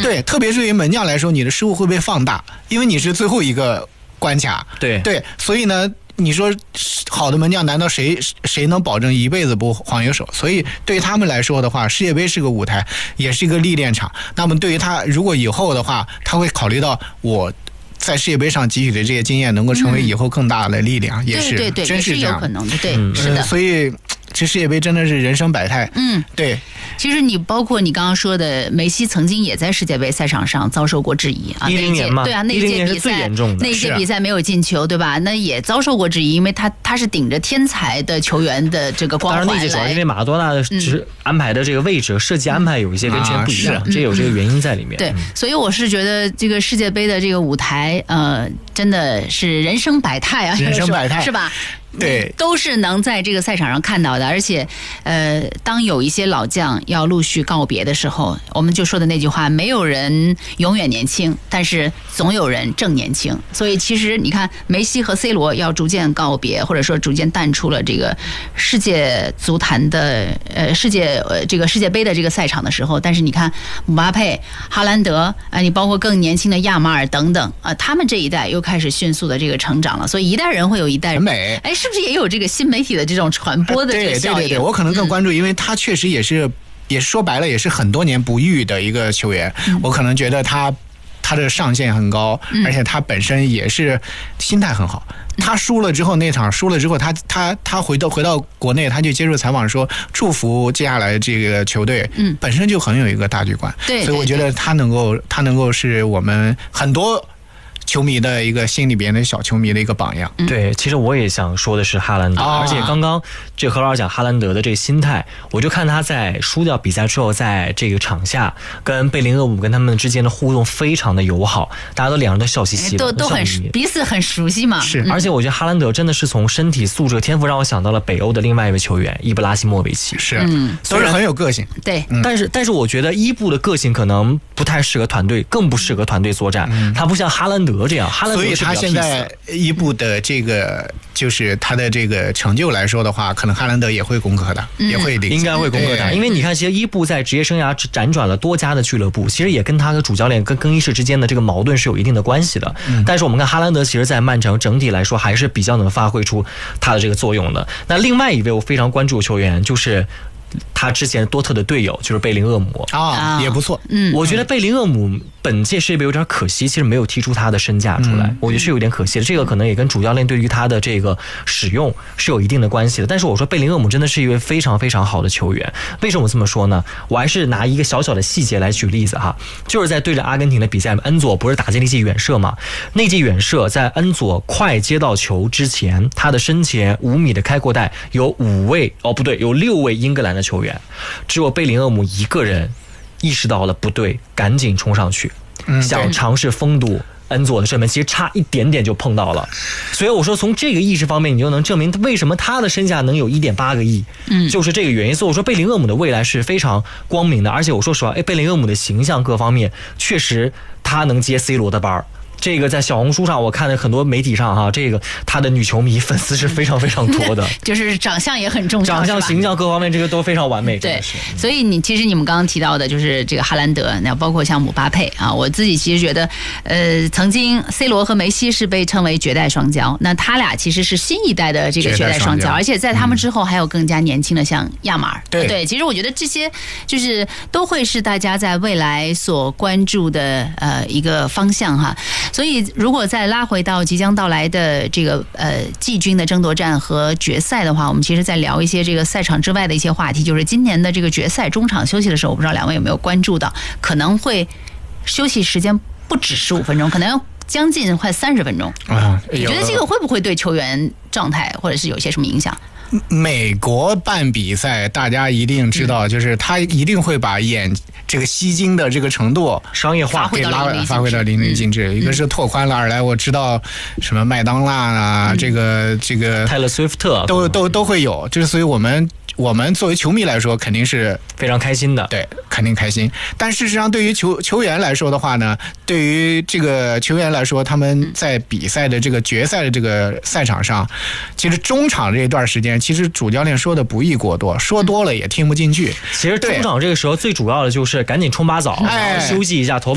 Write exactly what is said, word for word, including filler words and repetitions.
对，特别是对于门将来说，你的失误会被放大，因为你是最后一个关卡。 对对，所以呢。你说好的门将，难道谁谁能保证一辈子不晃悠手？所以对于他们来说的话，世界杯是个舞台，也是一个历练场。那么对于他，如果以后的话，他会考虑到我在世界杯上汲取的这些经验，能够成为以后更大的力量， 嗯、 也是对对对， 真是这样， 也是有可能的，对， 嗯、 是的。 所以这世界杯真的是人生百态。 嗯， 对。 其实你包括你刚刚说的，梅西曾经也在世界杯赛场上遭受过质疑啊。 一零年嘛， 对啊，那一届比赛那一届比赛没有进球，对吧？那也遭受过质疑，因为他他是顶着天才的球员的这个光环来。 当然那届主要因为马拉多纳的就是安排的这个位置、嗯、设计安排有一些跟之前不一样，这、嗯、有这个原因在里面。 对，所以我是觉得这个世界杯的这个舞台，呃，真的是人生百态啊， 人生百态是吧？ 对， 都是能在这个赛场上看到的，而且，呃，当有一些老将要陆续告别的时候，我们就说的那句话，没有人永远年轻，但是总有人正年轻。所以其实你看，梅西和 C 罗要逐渐告别，或者说逐渐淡出了这个世界足坛的呃世界呃这个世界杯的这个赛场的时候，但是你看姆巴佩、哈兰德啊、呃，你包括更年轻的亚马尔等等啊、呃，他们这一代又开始迅速的这个成长了。所以一代人会有一代人美， 哎。是不是也有这个新媒体的这种传播的这个效应？ 对对对对，我可能更关注，嗯、因为他确实也是，也说白了也是很多年不遇的一个球员。嗯、我可能觉得他他的上限很高，嗯、而且他本身也是心态很好。他输了之后，那场输了之后，他他他回到回到国内，他就接受采访说，祝福接下来这个球队，嗯，本身就很有一个大局观。 对， 所以我觉得他能够他能够是我们很多球迷的一个心里边的小球迷的一个榜样。 对，其实我也想说的是哈兰德，啊、而且刚刚这何老师讲哈兰德的这个心态，我就看他在输掉比赛之后，在这个场下跟贝林厄姆跟他们之间的互动非常的友好，大家都两人都笑嘻嘻的， 都都很彼此很熟悉嘛。 是，而且我觉得哈兰德真的是从身体素质、天赋让我想到了北欧的另外一位球员伊布拉希莫维奇， 是，嗯、都是很有个性。 对， 嗯、但是但是我觉得伊布的个性可能不太适合团队，更不适合团队作战，嗯、他不像哈兰德。这样，哈兰德所以他现在伊布的这个就是他的这个成就来说的话，可能哈兰德也会攻克他，嗯、也会应该会攻克他。因为你看，其实伊布在职业生涯辗转了多家的俱乐部，其实也跟他和主教练跟更衣室之间的这个矛盾是有一定的关系的。嗯、但是我们看哈兰德，其实在曼城整体来说还是比较能发挥出他的这个作用的。那另外一位我非常关注的球员就是他之前多特的队友，就是贝林厄姆啊，也不错。 嗯，我觉得贝林厄姆本届世界杯有点可惜，其实没有提出他的身价出来，嗯、我觉得是有点可惜的。这个可能也跟主教练对于他的这个使用是有一定的关系的。但是我说贝林厄姆真的是一位非常非常好的球员。为什么我这么说呢？我还是拿一个小小的细节来举例子哈，就是在对着阿根廷的比赛，恩佐不是打进了一记远射嘛？那记远射在恩佐快接到球之前，他的身前五米的开阔带有五位哦不对，有六位英格兰的球员，只有贝林厄姆一个人意识到了不对，赶紧冲上去，嗯、想尝试封堵恩佐的射门，其实差一点点就碰到了。所以我说，从这个意识方面，你就能证明为什么他的身价能有 一点八个亿，嗯，就是这个原因。所以我说，贝林厄姆的未来是非常光明的，而且我说实话，哎，贝林厄姆的形象各方面确实他能接 C 罗的班儿。这个在小红书上我看了很多媒体上哈，这个他的女球迷粉丝是非常非常多的， 就是长相也很重要， 长相形象各方面这个都非常完美。 对，所以你其实你们刚刚提到的就是这个哈兰德，那包括像姆巴佩啊，我自己其实觉得，呃，曾经 C 罗和梅西是被称为绝代双骄，那他俩其实是新一代的这个绝代双骄，而且在他们之后还有更加年轻的像亚马尔。 对、嗯、 对，其实我觉得这些就是都会是大家在未来所关注的呃一个方向哈。所以，如果再拉回到即将到来的这个呃季军的争夺战和决赛的话，我们其实在聊一些这个赛场之外的一些话题。就是今年的这个决赛中场休息的时候，我不知道两位有没有关注到，可能会休息时间不止十五分钟，可能要将近快三十分钟啊。你觉得这个会不会对球员状态或者是有些什么影响？ 美国办比赛，大家一定知道，就是他一定会把演这个吸睛的这个程度商业化给拉发挥到淋漓尽致。一个是拓宽了，二来我知道什么麦当娜啊，这个这个泰勒·斯威夫特都都都会有，就是所以我们。我们作为球迷来说，肯定是非常开心的， 对，肯定开心。但事实上，对于球球员来说的话呢，对于这个球员来说，他们在比赛的这个决赛的这个赛场上，其实中场这一段时间，其实主教练说的不宜过多，说多了也听不进去。 其实中场这个时候最主要的就是赶紧冲把澡，哎、休息一下头。